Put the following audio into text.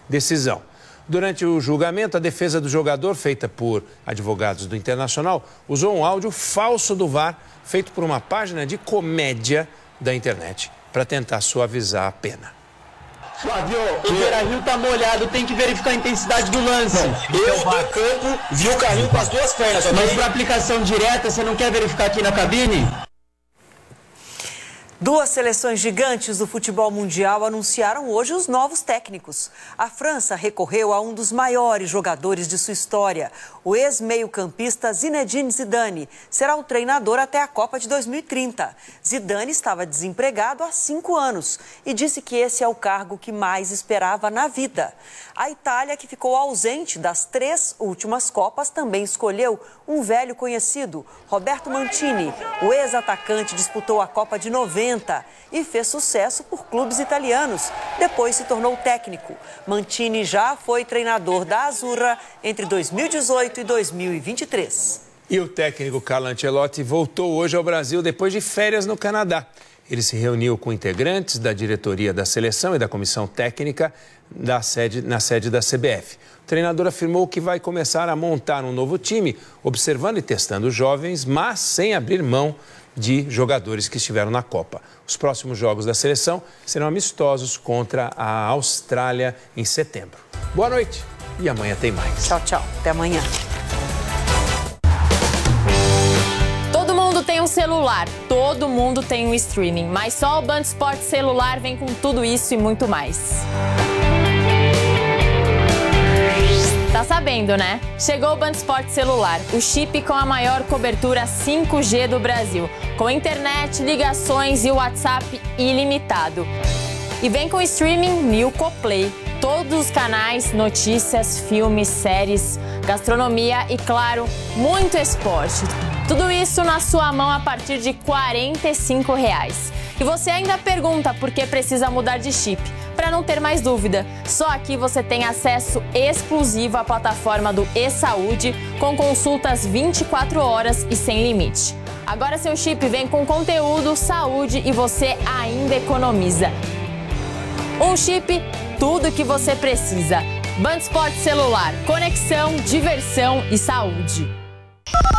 decisão. Durante o julgamento, a defesa do jogador, feita por advogados do Internacional, usou um áudio falso do VAR, feito por uma página de comédia da internet, para tentar suavizar a pena. Flávio, o Beira-Rio tá molhado, tem que verificar a intensidade do lance. Eu, do campo, vi o carrinho com as duas pernas. Mas para aplicação direta, você não quer verificar aqui na cabine? Duas seleções gigantes do futebol mundial anunciaram hoje os novos técnicos. A França recorreu a um dos maiores jogadores de sua história. O ex-meio-campista Zinedine Zidane será o treinador até a Copa de 2030. Zidane estava desempregado há 5 anos e disse que esse é o cargo que mais esperava na vida. A Itália, que ficou ausente das 3 últimas Copas, também escolheu um velho conhecido, Roberto Mantini. O ex-atacante disputou a Copa de 90 e fez sucesso por clubes italianos. Depois se tornou técnico. Mantini já foi treinador da Azzurra entre 2018 e 2023. E o técnico Carlo Ancelotti voltou hoje ao Brasil depois de férias no Canadá. Ele se reuniu com integrantes da diretoria da seleção e da comissão técnica na sede da CBF. O treinador afirmou que vai começar a montar um novo time, observando e testando jovens, mas sem abrir mão de jogadores que estiveram na Copa. Os próximos jogos da seleção serão amistosos contra a Austrália em setembro. Boa noite e amanhã tem mais. Tchau, tchau. Até amanhã. Todo mundo tem um celular, todo mundo tem um streaming, mas só o Band Esportes Celular vem com tudo isso e muito mais. Tá sabendo, né? Chegou o Band Esportes Celular, o chip com a maior cobertura 5G do Brasil, com internet, ligações e WhatsApp ilimitado. E vem com streaming Milko Play, todos os canais, notícias, filmes, séries, gastronomia e, claro, muito esporte. Tudo isso na sua mão a partir de R$ 45. E você ainda pergunta por que precisa mudar de chip. Para não ter mais dúvida, só aqui você tem acesso exclusivo à plataforma do eSaúde, com consultas 24 horas e sem limite. Agora seu chip vem com conteúdo, saúde e você ainda economiza. Um chip, tudo que você precisa. Band Esportes Celular, conexão, diversão e saúde.